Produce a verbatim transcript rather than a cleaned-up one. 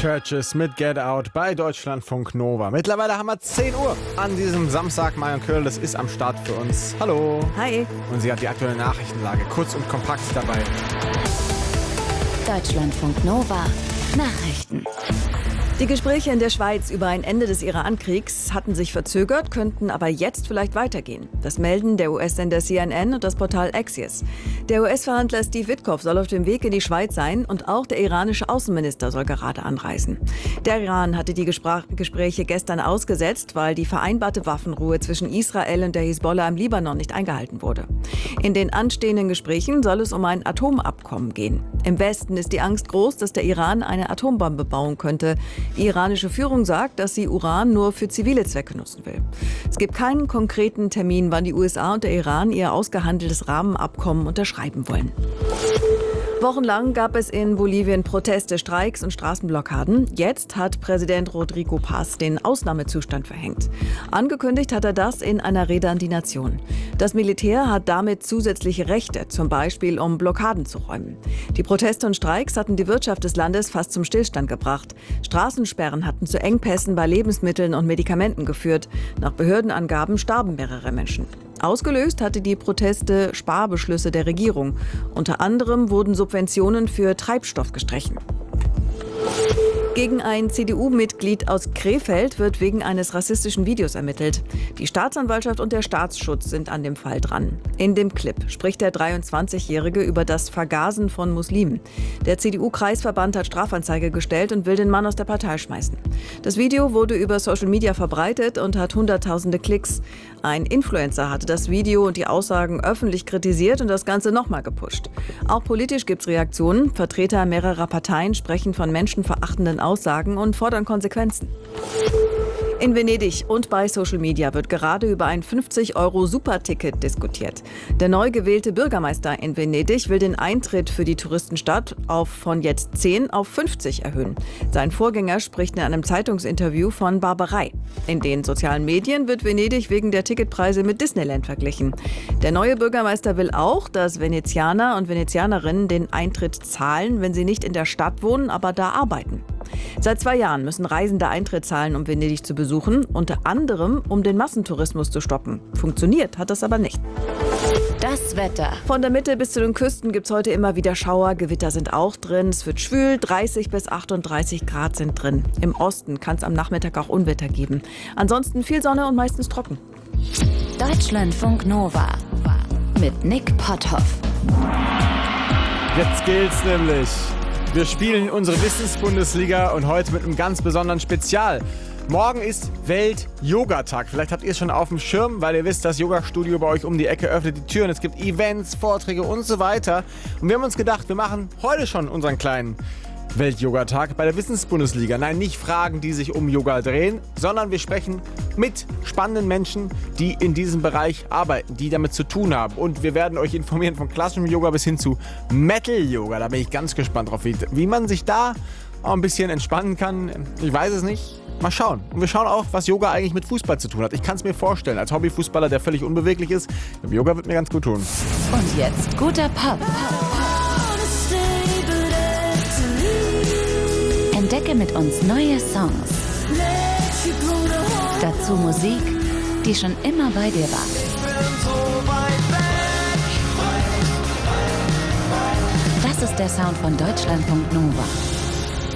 Churches mit Get Out bei Deutschlandfunk Nova. Mittlerweile haben wir zehn Uhr an diesem Samstag. Marion Köhles ist am Start für uns. Hallo. Hi. Und sie hat die aktuelle Nachrichtenlage kurz und kompakt dabei. Deutschlandfunk Nova Nachrichten. Die Gespräche in der Schweiz über ein Ende des Iran-Kriegs hatten sich verzögert, könnten aber jetzt vielleicht weitergehen. Das melden der U S-Sender C N N und das Portal Axios. Der U S-Verhandler Steve Witkoff soll auf dem Weg in die Schweiz sein und auch der iranische Außenminister soll gerade anreisen. Der Iran hatte die Gespr- Gespräche gestern ausgesetzt, weil die vereinbarte Waffenruhe zwischen Israel und der Hisbollah im Libanon nicht eingehalten wurde. In den anstehenden Gesprächen soll es um ein Atomabkommen gehen. Im Westen ist die Angst groß, dass der Iran eine Atombombe bauen könnte. Die iranische Führung sagt, dass sie Uran nur für zivile Zwecke nutzen will. Es gibt keinen konkreten Termin, wann die U S A und der Iran ihr ausgehandeltes Rahmenabkommen unterschreiben wollen. Wochenlang gab es in Bolivien Proteste, Streiks und Straßenblockaden. Jetzt hat Präsident Rodrigo Paz den Ausnahmezustand verhängt. Angekündigt hat er das in einer Rede an die Nation. Das Militär hat damit zusätzliche Rechte, zum Beispiel um Blockaden zu räumen. Die Proteste und Streiks hatten die Wirtschaft des Landes fast zum Stillstand gebracht. Straßensperren hatten zu Engpässen bei Lebensmitteln und Medikamenten geführt. Nach Behördenangaben starben mehrere Menschen. Ausgelöst hatte die Proteste Sparbeschlüsse der Regierung. Unter anderem wurden Subventionen für Treibstoff gestrichen. Gegen ein C D U-Mitglied aus Krefeld wird wegen eines rassistischen Videos ermittelt. Die Staatsanwaltschaft und der Staatsschutz sind an dem Fall dran. In dem Clip spricht der dreiundzwanzigjährige über das Vergasen von Muslimen. Der C D U-Kreisverband hat Strafanzeige gestellt und will den Mann aus der Partei schmeißen. Das Video wurde über Social Media verbreitet und hat hunderttausende Klicks. Ein Influencer hatte das Video und die Aussagen öffentlich kritisiert und das Ganze nochmal gepusht. Auch politisch gibt es Reaktionen. Vertreter mehrerer Parteien sprechen von menschenverachtenden Aussagen und fordern Konsequenzen. In Venedig und bei Social Media wird gerade über ein fünfzig Euro Superticket diskutiert. Der neu gewählte Bürgermeister in Venedig will den Eintritt für die Touristenstadt auf von jetzt zehn auf fünfzig erhöhen. Sein Vorgänger spricht in einem Zeitungsinterview von Barbarei. In den sozialen Medien wird Venedig wegen der Ticketpreise mit Disneyland verglichen. Der neue Bürgermeister will auch, dass Venezianer und Venezianerinnen den Eintritt zahlen, wenn sie nicht in der Stadt wohnen, aber da arbeiten. Seit zwei Jahren müssen Reisende Eintritt zahlen, um Venedig zu besuchen, unter anderem, um den Massentourismus zu stoppen. Funktioniert hat das aber nicht. Das Wetter. Von der Mitte bis zu den Küsten gibt es heute immer wieder Schauer. Gewitter sind auch drin. Es wird schwül. dreißig bis achtunddreißig Grad sind drin. Im Osten kann es am Nachmittag auch Unwetter geben. Ansonsten viel Sonne und meistens trocken. Deutschlandfunk Nova mit Nick Potthoff. Jetzt gilt's nämlich. Wir spielen unsere Wissensbundesliga und heute mit einem ganz besonderen Spezial. Morgen ist Welt-Yoga-Tag. Vielleicht habt ihr es schon auf dem Schirm, weil ihr wisst, das Yoga-Studio bei euch um die Ecke öffnet die Türen. Es gibt Events, Vorträge und so weiter. Und wir haben uns gedacht, wir machen heute schon unseren kleinen Welt-Yoga-Tag bei der Wissensbundesliga. Nein, nicht Fragen, die sich um Yoga drehen, sondern wir sprechen mit spannenden Menschen, die in diesem Bereich arbeiten, die damit zu tun haben. Und wir werden euch informieren von klassischem Yoga bis hin zu Metal-Yoga. Da bin ich ganz gespannt drauf, wie, wie man sich da auch ein bisschen entspannen kann. Ich weiß es nicht. Mal schauen. Und wir schauen auch, was Yoga eigentlich mit Fußball zu tun hat. Ich kann es mir vorstellen, als Hobbyfußballer, der völlig unbeweglich ist, Yoga wird mir ganz gut tun. Und jetzt guter Pop. Entdecke mit uns neue Songs. Dazu Musik, die schon immer bei dir war. Das ist der Sound von Deutschlandfunk Nova.